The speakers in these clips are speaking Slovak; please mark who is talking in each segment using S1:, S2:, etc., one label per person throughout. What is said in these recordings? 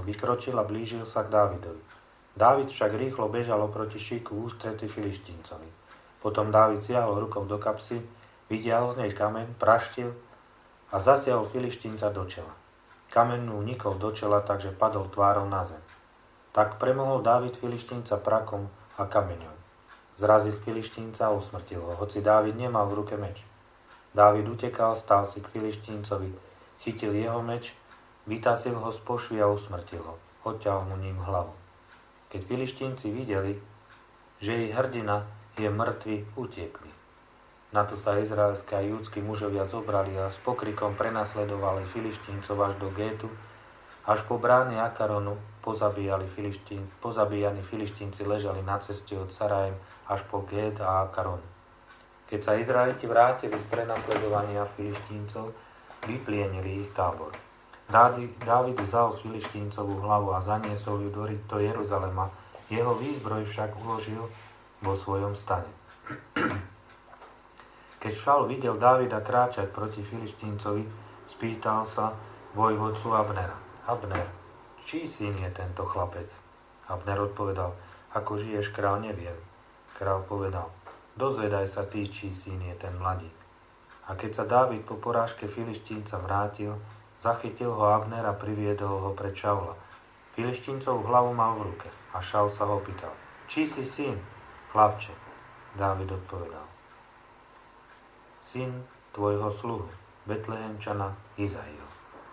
S1: vykročil a blížil sa k Dávidovi. Dávid však rýchlo bežal oproti šíku v ústrety Filištíncovi. Potom Dávid siahol rukou do kapsy, vytiahol z nej kameň, praštil a zasiahol Filištínca do čela. Kameň mu unikol do čela, takže padol tvárou na zem. Tak premohol Dávid Filištínca prakom a kameňom. Zrazil Filištínca a usmrtil ho, hoci Dávid nemal v ruke meč. Dávid utekal, stál si k Filištíncovi, chytil jeho meč, vytasil ho z pošvy a usmrtil ho. Odťal mu ním hlavu. Keď Filištínci videli, že ich hrdina je mŕtvy, utiekli. Na to sa izraelské a júdski mužovia zobrali a s pokrikom prenasledovali Filištíncov až do Gétu, až po bráne Akaronu pozabíjani Filištínci ležali na ceste od Sarajem až po Gét a Akaron. Keď sa Izraeliti vrátili z prenasledovania Filištíncov, vyplienili ich tábor. Dávid vzal Filištíncovú hlavu a zaniesol ju do Jeruzalema, jeho výzbroj však uložil vo svojom stane. Keď Šaul videl Dávida kráčať proti Filištíncovi, spýtal sa vojvodcu Abnera: Abner, čí syn je tento chlapec? Abner odpovedal: Ako žiješ, král, neviem. Král povedal: Dozvedaj sa ty, čí syn je ten mladík. A keď sa Dávid po porážke Filištínca vrátil, zachytil ho Abner a priviedol ho pred Šaula. Filištíncovú hlavu mal v ruke a Šaul sa ho pýtal: Čí si syn, chlapče? Dávid odpovedal: Syn tvojho sluhu, Betlehemčana Izaiho.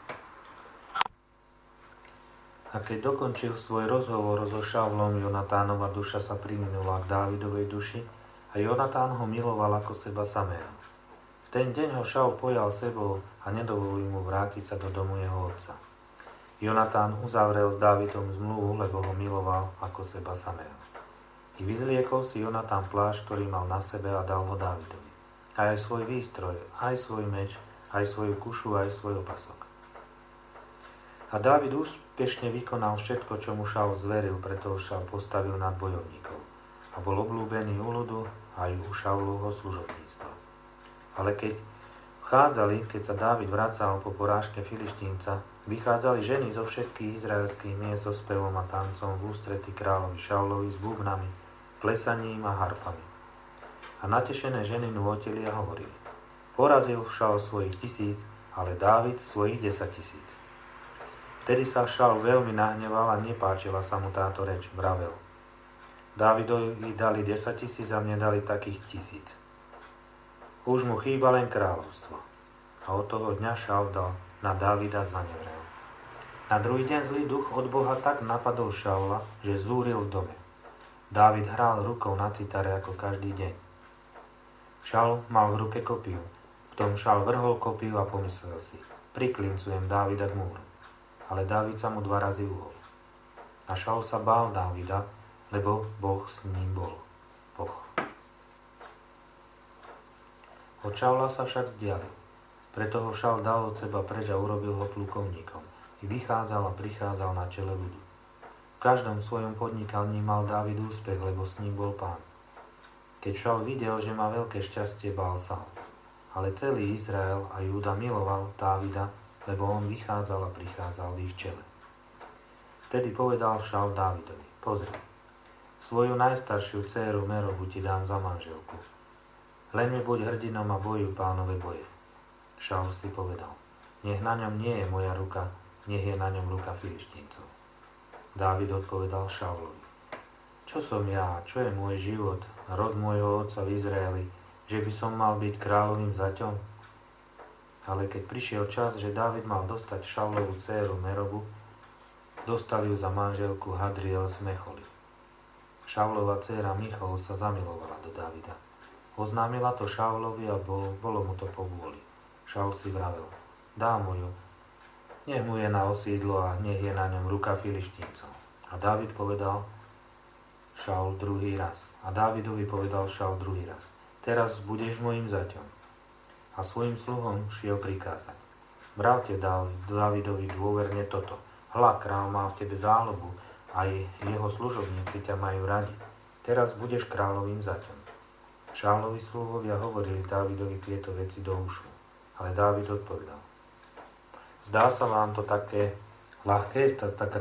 S1: A keď dokončil svoj rozhovor so Šaulom, Jonatánova duša sa priminula k Dávidovej duši a Jonatán ho miloval ako seba samého. V ten deň ho Šaul pojal sebou a nedovolil mu vrátiť sa do domu jeho otca. Jonatán uzavrel s Dávidom zmluvu, lebo ho miloval ako seba samého. I vyzliekol si Jonatán plášť, ktorý mal na sebe, a dal ho Dávidovi. Aj svoj výstroj, aj svoj meč, aj svoju kušu, aj svoj opasok. A Dávid úspešne vykonal všetko, čo mu Šaul zveril, preto ho Šaul postavil nad bojovníkov a bol obľúbený u ľudu aj u Šaulovho služobníctva. Ale keď sa Dávid vracal po porážke Filištínca, vychádzali ženy zo všetkých izraelských miest so spevom a tancom v ústrety kráľovi Šaulovi s bubnami, plesaním a harfami. A natešené ženy nôtili a hovorili: Porazil Šaul svojich 1000, ale Dávid svojich 10 000. Vtedy sa Šaul veľmi nahneval a nepáčila sa mu táto reč. Vravel: Dávidovi dali 10 000 a mne dali takých 1000. Už mu chýba len kráľovstvo. A od toho dňa Šaul dal na Dávida zanevrel. Na druhý deň zlý duch od Boha tak napadol Šaula, že zúril v dome. Dávid hral rukou na citare ako každý deň. Šaul mal v ruke kopiu. V tom Šaul vrhol kopiu a pomyslel si: Priklincujem Dávida k múru. Ale Dávid sa mu 2 razy uhol. A Šaul sa bál Dávida, lebo Boh s ním bol. Od Šaula sa však vzdialil. Preto ho Šaul dal od seba preč a urobil ho plukovníkom. I vychádzal a prichádzal na čele ľudu. V každom svojom podnikaní mal Dávid úspech, lebo s ním bol Pán. Keď Šaul videl, že má veľké šťastie, bál sa ho. Ale celý Izrael a Júda miloval Dávida, lebo on vychádzal a prichádzal v ich čele. Vtedy povedal Šaul Dávidovi: Pozri, svoju najstaršiu dcéru Merobu ti dám za manželku. Len mi buď hrdinom a bojuj Pánove boje. Šaul si povedal: Nech na ňom nie je moja ruka, nech je na ňom ruka Filištíncov. Dávid odpovedal Šaulovi: Čo som ja, čo je môj život, rod môjho otca v Izraeli, že by som mal byť kráľovým zaťom? Ale keď prišiel čas, že Dávid mal dostať Šaulovú dcéru Merobu, dostal ju za manželku Hadriel z Mecholi. Šaulova dcéra Michol sa zamilovala do Dávida. Oznámila to Šaulovi a bolo mu to po vôli. Šaul si vravel: Dám mu ju, nech mu je na osídlo a nech je na ňom ruka Filištíncov. A Dávid povedal Šaul druhý raz. A Dávidovi povedal Šaul druhý raz: Teraz budeš mojím zaťom. A svojim sluhom šiel prikázať: Vravte Dávidovi dôverne toto: Hľa, kráľ má v tebe záľubu, aj jeho služobníci ťa majú radi. Teraz budeš kráľovým zaťom. Šaulovi sluhovia hovorili Dávidovi tieto veci do ušu. Ale Dávid odpovedal: Zdá sa vám to také ľahké stať tak